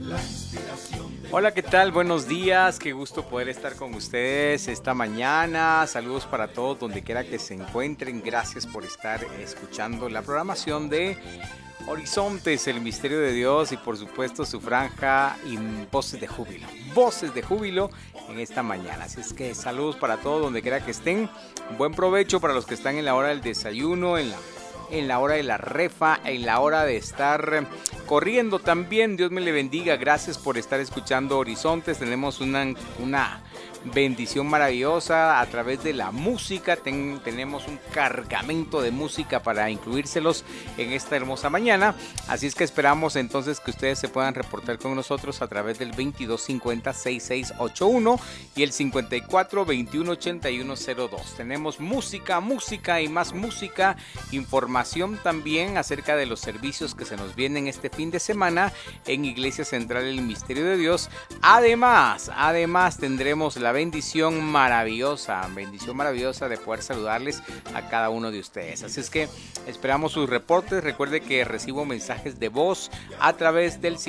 Hola, ¿qué tal? Buenos días, qué gusto poder estar con ustedes esta mañana. Saludos para todos donde quiera que se encuentren. Gracias por estar escuchando la programación de Horizontes, el misterio de Dios y por supuesto su franja y voces de júbilo. Voces de júbilo en esta mañana. Así es que saludos para todos donde quiera que estén. Buen provecho para los que están en la hora del desayuno, en la hora de la refa, en la hora de estar corriendo también. Dios me le bendiga. Gracias por estar escuchando Horizontes. Tenemos una bendición maravillosa a través de la música. Tenemos un cargamento de música para incluírselos en esta hermosa mañana. Así es que esperamos entonces que ustedes se puedan reportar con nosotros a través del 2250-6681 y el 54-21-8102. Tenemos música y más música, información también acerca de los servicios que se nos vienen este fin de semana en Iglesia Central El Misterio de Dios. Además tendremos la bendición maravillosa de poder saludarles a cada uno de ustedes. Así es que esperamos sus reportes. Recuerde que recibo mensajes de voz a través del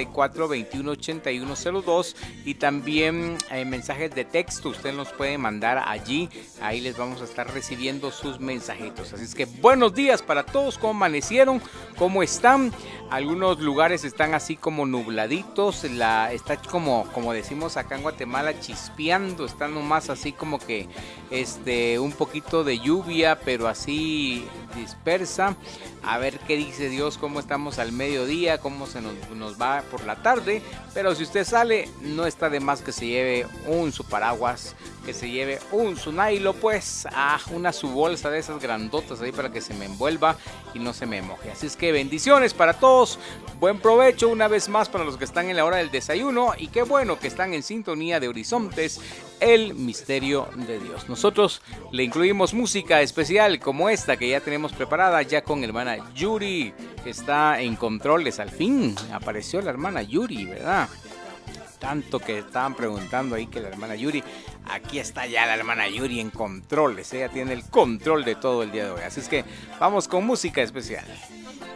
54-21-8102 y también mensajes de texto. Usted los puede mandar allí. Ahí les vamos a estar recibiendo sus mensajitos. Así es que buenos días para todos. ¿Cómo amanecieron? ¿Cómo están? Algunos lugares están así como nubladitos. Está como decimos acá en Guatemala, chispeando. Está nomás así como que un poquito de lluvia, pero así dispersa. A ver qué dice Dios, cómo estamos al mediodía, cómo se nos va por la tarde. Pero si usted sale, no está de más que se lleve su paraguas, que se lleve su nylon, pues, una su bolsa de esas grandotas ahí para que se me envuelva y no se me moje. Así es que bendiciones para todos, buen provecho una vez más para los que están en la hora del desayuno y qué bueno que están en sintonía de Horizontes, el misterio de Dios. Nosotros le incluimos música especial como esta que ya tenemos preparada ya con hermana Yuri, que está en controles. Al fin apareció la hermana Yuri, ¿verdad? Tanto que estaban preguntando ahí que la hermana Yuri, aquí está ya la hermana Yuri en controles, ella tiene el control de todo el día de hoy, así es que vamos con música especial.